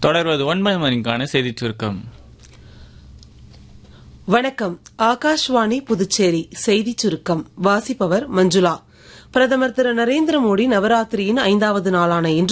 தொடர்வது 9 மணிக்கான செய்திச் சுருக்கம். வணக்கம். ஆகாஷ்வாணி புதுச்சேரி செய்திச் சுருக்கம் வாசிப்பவர் மஞ்சுளா. பிரதமர் திரு நரேந்திர மோடி நவராத்திரியின் 5வது நாளான இன்று